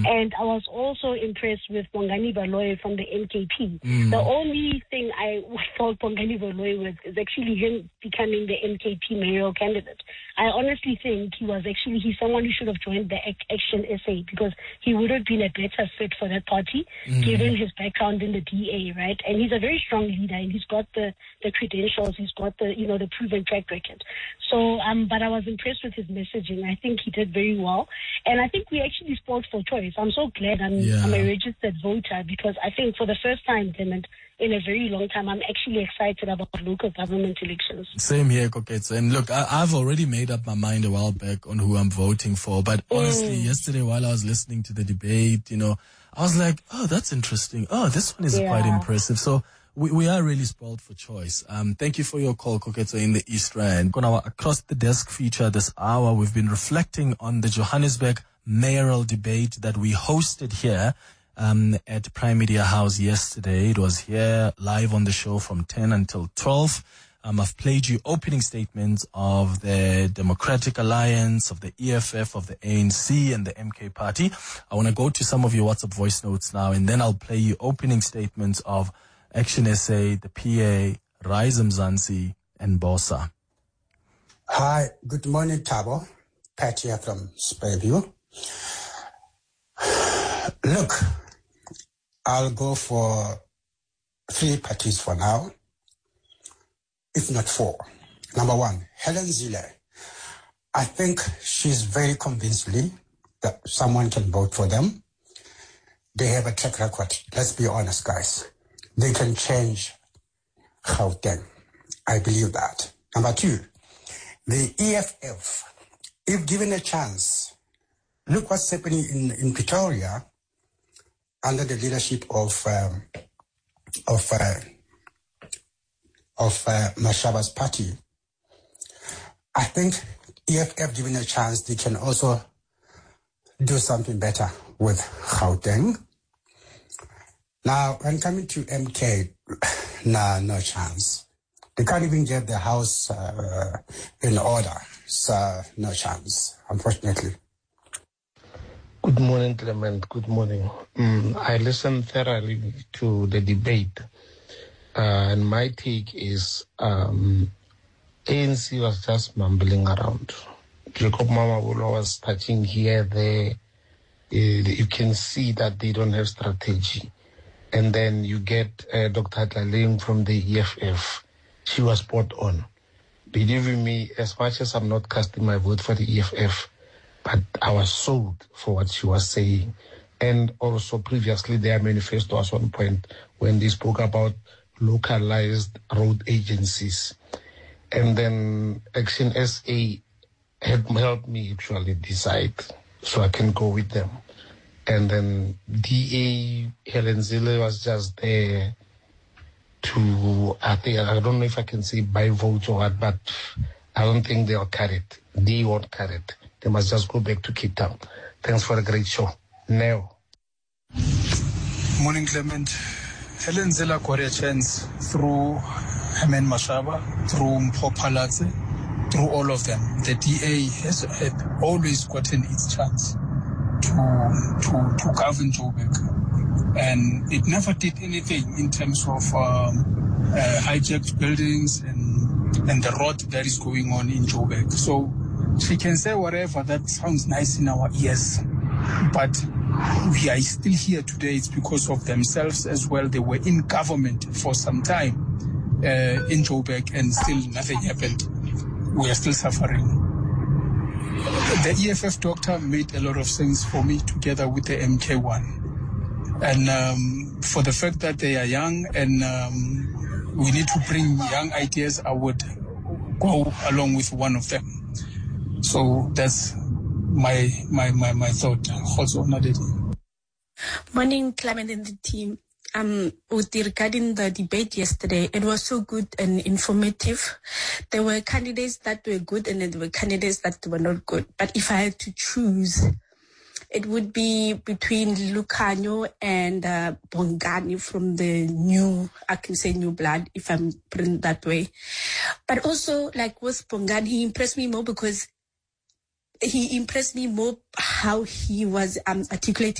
And I was also impressed with Bongani Baloyi from the MKP. The only thing I thought Bongani Baloyi was is actually him becoming the MKP mayoral candidate. I honestly think he's someone who should have joined the Action SA, because he would have been a better fit for that party, given his background in the DA, right? And he's a very strong leader, and he's got the credentials, he's got the proven track record. So, but I was impressed with his messaging. I think he did very well, and I think we actually spoke for choice. I'm so glad I'm a registered voter, because I think for the first time, Clement, in a very long time, I'm actually excited about local government elections. Same here, Koketso. And look, I've already made up my mind a while back on who I'm voting for. But honestly, yesterday while I was listening to the debate, I was like, oh, that's interesting. Oh, this one is quite impressive. So we are really spoiled for choice. Thank you for your call, Koketso, in the East Rand. On our Across the Desk feature this hour, we've been reflecting on the Johannesburg mayoral debate that we hosted here at Prime Media House yesterday. It was here live on the show from 10 until 12. I've played you opening statements of the Democratic Alliance, of the EFF, of the ANC and the MK Party. I want to go to some of your WhatsApp voice notes now, and then I'll play you opening statements of Action SA, the PA, Rise Mzansi and Bosa. Hi, good morning, Thabo. Pat here from Spurview. Look, I'll go for 3 parties for now, if not 4. Number 1, Helen Zille. I think she's very convincingly that someone can vote for them. They have a track record. Let's be honest, guys. They can change Gauteng. I believe that. Number 2, the EFF. If given a chance, look what's happening in Pretoria under the leadership of Mashaba's party. I think EFF given a chance, they can also do something better with Gauteng. Now, when coming to MK, no chance. They can't even get the house in order, so no chance, unfortunately. Good morning, Clement. Good morning. I listened thoroughly to the debate, and my take is ANC was just mumbling around. Jacob Mamabolo was touching here, there. You can see that they don't have strategy. And then you get Dr. Tlaling from the EFF. She was spot on. Believe me, as much as I'm not casting my vote for the EFF, but I was sold for what she was saying. And also previously their manifesto was one point when they spoke about localized road agencies. And then Action SA helped me actually decide, so I can go with them. And then DA, Helen Zille was just there to, I don't know if I can say buy votes or what, but I don't think they'll cut it. They won't cut it. They must just go back to Cape Town. Thanks for a great show. Neo. Morning, Clement. Helen Zille got a chance through Herman Mashaba, through Mpho Phalatse, through all of them. The DA has always gotten its chance to govern Joburg, and it never did anything in terms of hijacked buildings and the rot that is going on in Joburg. So she can say whatever that sounds nice in our ears, but we are still here today. It's because of themselves as well. They were in government for some time in Joburg, and still nothing happened. We are still suffering. The EFF doctor made a lot of sense for me together with the MK1. And for the fact that they are young and we need to bring young ideas, I would go along with one of them. So that's my thought. Also, Morning, Clement and the team. Regarding the debate yesterday, it was so good and informative. There were candidates that were good and there were candidates that were not good. But if I had to choose, it would be between Lucanio and Bongani from the new blood, if I'm putting it that way. But also, like with Bongani, he impressed me more because he impressed me more how he was articulating